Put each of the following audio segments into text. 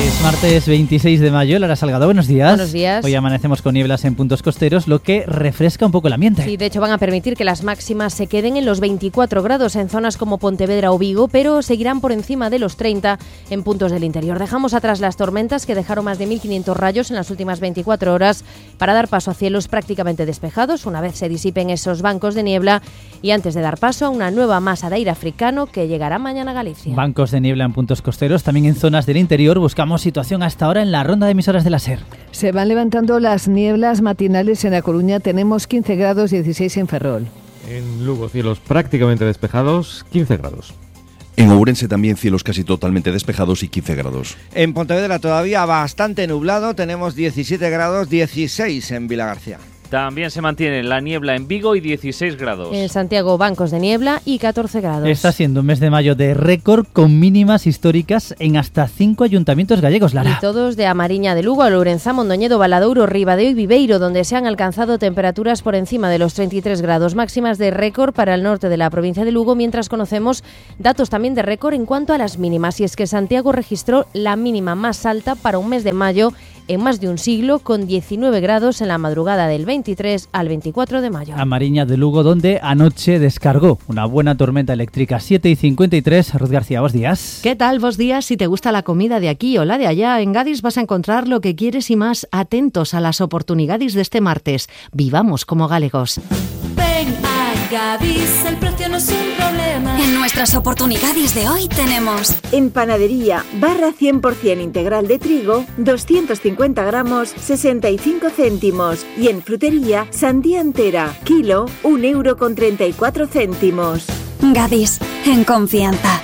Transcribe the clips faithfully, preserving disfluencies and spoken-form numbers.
Es martes veintiséis de mayo, Lara Salgado, buenos días. Buenos días. Hoy amanecemos con nieblas en puntos costeros, lo que refresca un poco el ambiente. Sí, de hecho van a permitir que las máximas se queden en los veinticuatro grados en zonas como Pontevedra o Vigo, pero seguirán por encima de los treinta en puntos del interior. Dejamos atrás las tormentas que dejaron más de mil quinientos rayos en las últimas veinticuatro horas para dar paso a cielos prácticamente despejados una vez se disipen esos bancos de niebla y antes de dar paso a una nueva masa de aire africano que llegará mañana a Galicia. Bancos de niebla en puntos costeros, también en zonas del interior. Buscamos situación hasta ahora en la ronda de emisoras de la SER. Se van levantando las nieblas matinales en A Coruña. Tenemos quince grados, dieciséis en Ferrol. En Lugo, cielos prácticamente despejados, quince grados. En Ourense también cielos casi totalmente despejados y quince grados. En Pontevedra todavía bastante nublado, tenemos diecisiete grados, dieciséis en Vilagarcía. También se mantiene la niebla en Vigo y dieciséis grados. En Santiago, bancos de niebla y catorce grados. Está siendo un mes de mayo de récord con mínimas históricas en hasta cinco ayuntamientos gallegos, Lara. Y todos de A Mariña de Lugo, a Lourenzá, Mondoñedo, Valadouro, Ribadeo y Viveiro, donde se han alcanzado temperaturas por encima de los treinta y tres grados, máximas de récord para el norte de la provincia de Lugo, mientras conocemos datos también de récord en cuanto a las mínimas. Y es que Santiago registró la mínima más alta para un mes de mayo en más de un siglo, con diecinueve grados en la madrugada del veintitrés al veinticuatro de mayo. A Mariña de Lugo, donde anoche descargó una buena tormenta eléctrica. Siete y cincuenta y tres. Ruth García, buenos días. ¿Qué tal? Buenos días. Si te gusta la comida de aquí o la de allá, en Gadis vas a encontrar lo que quieres y más. Atentos a las oportunidades de este martes. Vivamos como galegos. Ven a Gadis, el precio no es un problema. En nuestras oportunidades de hoy tenemos en panadería, barra cien por ciento integral de trigo, doscientos cincuenta gramos, sesenta y cinco céntimos. Y en frutería, sandía entera, kilo, un euro con treinta y cuatro céntimos. Gadis, en confianza.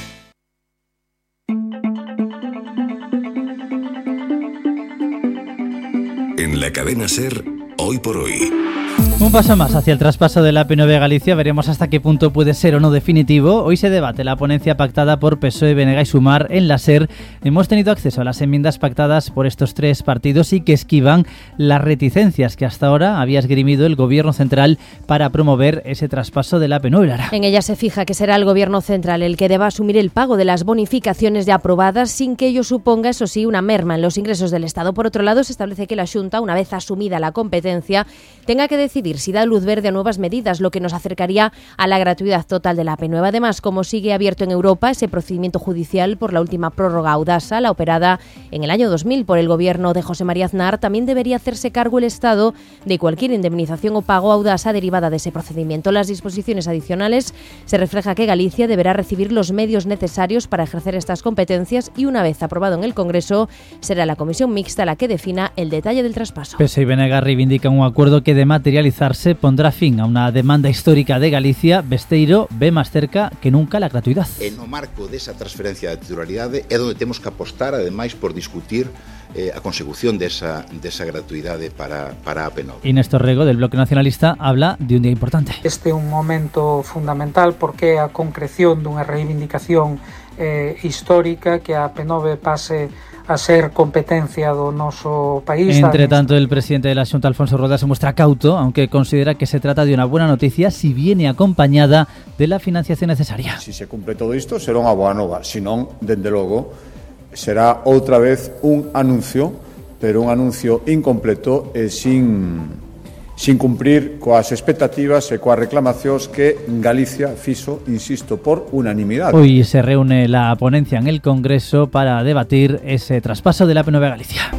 En la cadena SER, hoy por hoy. Un paso más hacia el traspaso de la A P nueve a Galicia. Veremos hasta qué punto puede ser o no definitivo. Hoy se debate la ponencia pactada por P S O E, B N G y Sumar en la SER. Hemos tenido acceso a las enmiendas pactadas por estos tres partidos y que esquivan las reticencias que hasta ahora había esgrimido el Gobierno central para promover ese traspaso de la A P nueve. En ella se fija que será el Gobierno central el que deba asumir el pago de las bonificaciones ya aprobadas sin que ello suponga, eso sí, una merma en los ingresos del Estado. Por otro lado, se establece que la Xunta, una vez asumida la competencia, tenga que decidir si da luz verde a nuevas medidas, lo que nos acercaría a la gratuidad total de la A P nueve. Además, como sigue abierto en Europa ese procedimiento judicial por la última prórroga Audasa, la operada en el año dos mil por el gobierno de José María Aznar, también debería hacerse cargo el Estado de cualquier indemnización o pago a Audasa derivada de ese procedimiento. Las disposiciones adicionales se refleja que Galicia deberá recibir los medios necesarios para ejercer estas competencias y una vez aprobado en el Congreso, será la comisión mixta la que defina el detalle del traspaso. P S O E y B N G reivindican un acuerdo que de materializarse pondrá fin a una demanda histórica de Galicia. Besteiro ve máis cerca que nunca la gratuidade. E no marco desa transferencia de titularidade é onde temos que apostar, ademais, por discutir eh, a consecución desa, desa gratuidade para, para a A P nueve. Y Néstor Rego, del Bloque Nacionalista, habla de un día importante. Este é un momento fundamental porque é a concreción dunha reivindicación eh, histórica que a A P nueve pase a ser competencia do noso país. Entre tanto, el presidente de la Xunta, Alfonso Rueda, se muestra cauto, aunque considera que se trata de una buena noticia si viene acompañada de la financiación necesaria. Si se cumple todo isto, será unha boa nova. Si non, dende logo, será outra vez un anuncio, pero un anuncio incompleto e sin... sin cumprir coas expectativas e coas reclamacións que Galicia fixo, insisto, por unanimidade. Hoy se reúne la ponencia en el Congreso para debatir ese traspaso de la A P nueve a Galicia.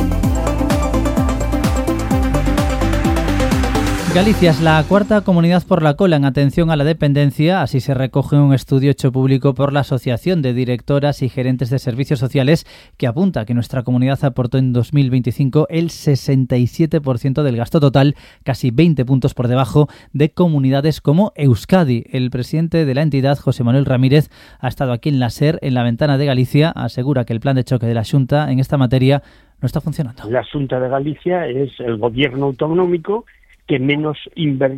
Galicia es la cuarta comunidad por la cola en atención a la dependencia, así se recoge en un estudio hecho público por la Asociación de Directoras y Gerentes de Servicios Sociales, que apunta que nuestra comunidad aportó en dos mil veinticinco el sesenta y siete por ciento del gasto total, casi veinte puntos por debajo de comunidades como Euskadi. El presidente de la entidad, José Manuel Ramírez, ha estado aquí en la SER, en la Ventana de Galicia, asegura que el plan de choque de la Xunta en esta materia no está funcionando. La Xunta de Galicia es el gobierno autonómico que menos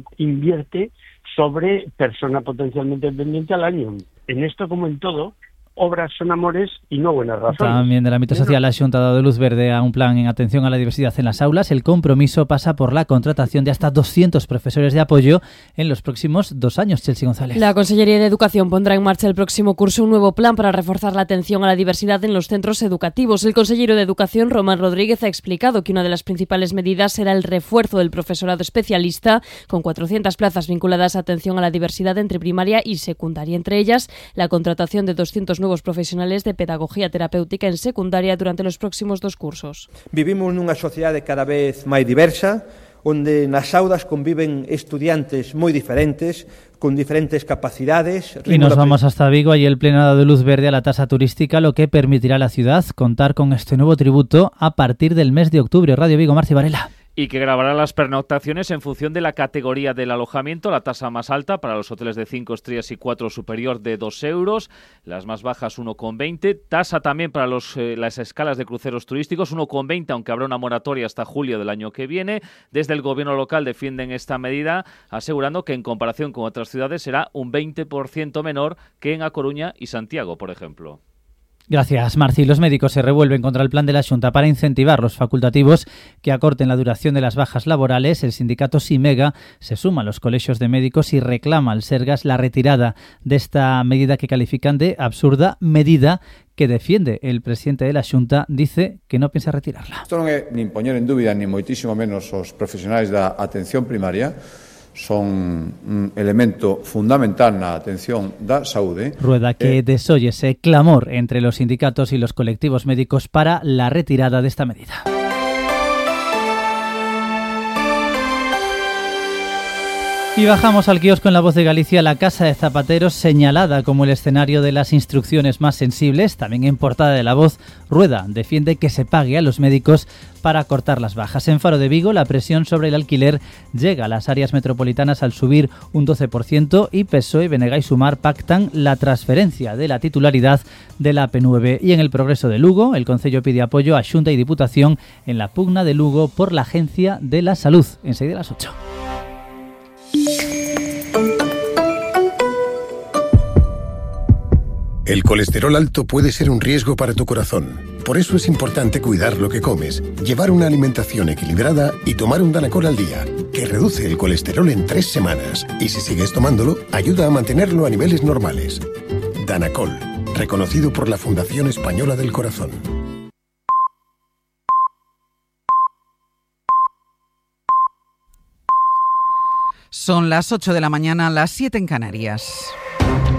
invierte sobre persona potencialmente dependiente al año. En esto, como en todo, obras son amores y no buenas razones. También del ámbito social, la Xunta ha dado luz verde a un plan en atención a la diversidad en las aulas. El compromiso pasa por la contratación de hasta doscientos profesores de apoyo en los próximos dos años. Chelsea González. La Consellería de Educación pondrá en marcha el próximo curso un nuevo plan para reforzar la atención a la diversidad en los centros educativos. El consejero de Educación, Román Rodríguez, ha explicado que una de las principales medidas será el refuerzo del profesorado especialista, con cuatrocientas plazas vinculadas a atención a la diversidad entre primaria y secundaria. Entre ellas, la contratación de doscientos nuevos profesionales de pedagogía terapéutica en secundaria durante los próximos dos cursos. Vivimos nunha sociedade cada vez máis diversa, onde nas aulas conviven estudiantes moi diferentes, con diferentes capacidades. Y nos vamos hasta Vigo. Allí el Pleno ha dado luz verde a la tasa turística, lo que permitirá a la ciudad contar con este nuevo tributo a partir del mes de octubre. Radio Vigo, Marci Varela. Y que grabará las pernoctaciones en función de la categoría del alojamiento. La tasa más alta para los hoteles de cinco estrellas y cuatro superior de dos euros, las más bajas uno coma veinte. Tasa también para los, eh, las escalas de cruceros turísticos uno coma veinte, aunque habrá una moratoria hasta julio del año que viene. Desde el gobierno local defienden esta medida, asegurando que en comparación con otras ciudades será un veinte por ciento menor que en A Coruña y Santiago, por ejemplo. Gracias, Marci. Los médicos se revuelven contra el plan de la Xunta para incentivar los facultativos que acorten la duración de las bajas laborales. El sindicato Simega se suma a los colegios de médicos y reclama al Sergas la retirada de esta medida que califican de absurda, medida que defiende el presidente de la Xunta. Dice que no piensa retirarla. Isto non é nin poñer en dúbida ni moitísimo menos os profesionais da atención primaria. Son un elemento fundamental na atención da saúde. Rueda que eh, desoye ese clamor entre los sindicatos y los colectivos médicos para la retirada de esta medida. Y bajamos al kiosco en La Voz de Galicia. La Casa de Zapateros, señalada como el escenario de las instrucciones más sensibles, también en portada de La Voz, Rueda defiende que se pague a los médicos para cortar las bajas. En Faro de Vigo, la presión sobre el alquiler llega a las áreas metropolitanas al subir un doce por ciento y P S O E, B N G y Sumar pactan la transferencia de la titularidad de la A P nueve. Y en el Progreso de Lugo, el Concello pide apoyo a Xunta y Diputación en la pugna de Lugo por la Agencia de la Salud. Enseguida a las ocho. El colesterol alto puede ser un riesgo para tu corazón. Por eso es importante cuidar lo que comes, llevar una alimentación equilibrada y tomar un Danacol al día, que reduce el colesterol en tres semanas. Y si sigues tomándolo, ayuda a mantenerlo a niveles normales. Danacol, reconocido por la Fundación Española del Corazón. Son las ocho de la mañana, las siete en Canarias.